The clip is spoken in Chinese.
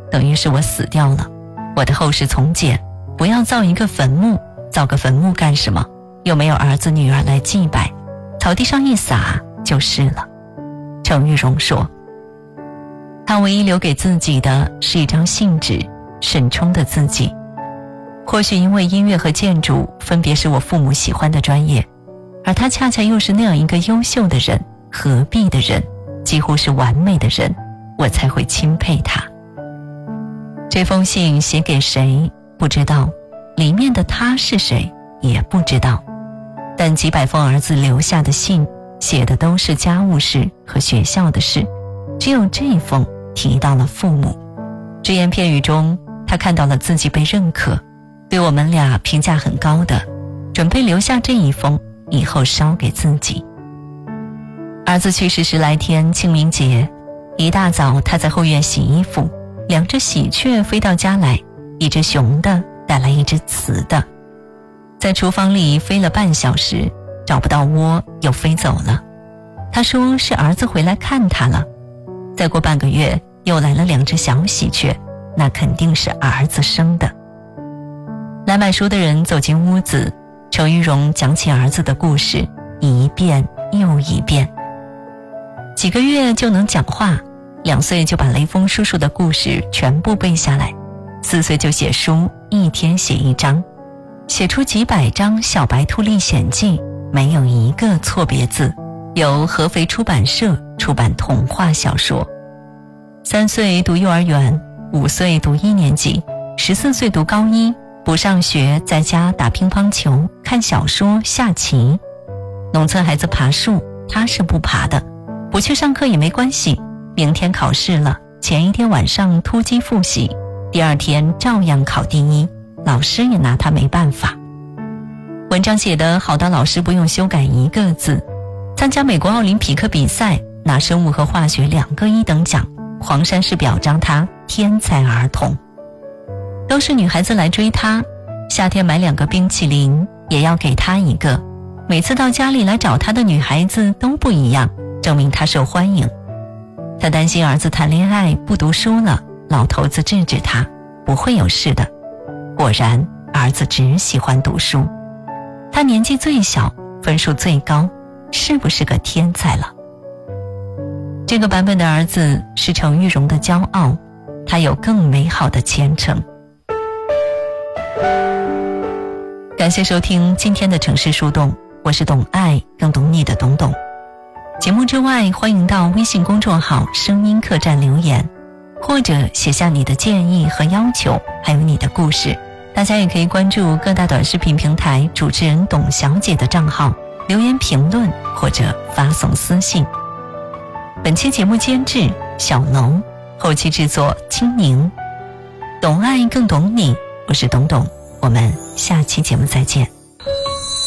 等于是我死掉了，我的后事从简，不要造一个坟墓，造个坟墓干什么？又没有儿子女儿来祭拜，草地上一撒就是了。程玉荣说，他唯一留给自己的是一张信纸，沈冲的字迹。或许因为音乐和建筑分别是我父母喜欢的专业，而他恰恰又是那样一个优秀的人，合璧的人，几乎是完美的人，我才会钦佩他。这封信写给谁不知道，里面的他是谁也不知道，但几百封儿子留下的信写的都是家务事和学校的事，只有这封提到了父母。只言片语中，他看到了自己被认可，对我们俩评价很高的，准备留下这一封以后烧给自己。儿子去世10来天，清明节一大早，他在后院洗衣服，2只喜鹊飞到家来，一只雄的带来一只雌的，在厨房里飞了半小时，找不到窝又飞走了。他说是儿子回来看他了。再过半个月又来了2只小喜鹊，那肯定是儿子生的。来买书的人走进屋子，程玉荣讲起儿子的故事，一遍又一遍。几个月就能讲话，2岁就把雷锋叔叔的故事全部背下来，4岁就写书，一天写1章，写出几百章《小白兔历险记》，没有一个错别字，由合肥出版社出版童话小说。3岁读幼儿园，5岁读1年级，14岁读高1，不上学，在家打乒乓球，看小说，下棋。农村孩子爬树，他是不爬的，不去上课也没关系，明天考试了，前一天晚上突击复习，第2天照样考第1，老师也拿他没办法。文章写得好到老师不用修改1个字。参加美国奥林匹克比赛，拿生物和化学2个1等奖，黄山市表彰他天才儿童。都是女孩子来追他，夏天买2个冰淇淋也要给他1个，每次到家里来找他的女孩子都不一样，证明他受欢迎。他担心儿子谈恋爱不读书了，老头子制止他，不会有事的。果然儿子只喜欢读书，他年纪最小，分数最高，是不是个天才了？这个版本的儿子是程玉荣的骄傲，他有更美好的前程。感谢收听今天的城市树洞，我是懂爱更懂你的懂懂。节目之外，欢迎到微信公众号声音客栈留言，或者写下你的建议和要求，还有你的故事。大家也可以关注各大短视频平台主持人董小姐的账号，留言评论或者发送私信。本期节目监制小龙，后期制作清宁。懂爱更懂你，我是董董，我们下期节目再见。